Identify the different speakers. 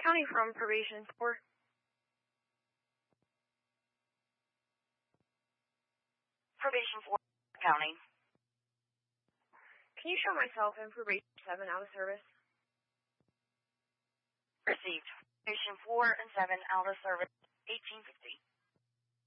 Speaker 1: County from Probation 4.
Speaker 2: Probation 4, County.
Speaker 1: Can you show myself in Probation 7 out of service?
Speaker 2: Received. Probation 4 and 7 out of service, 1850.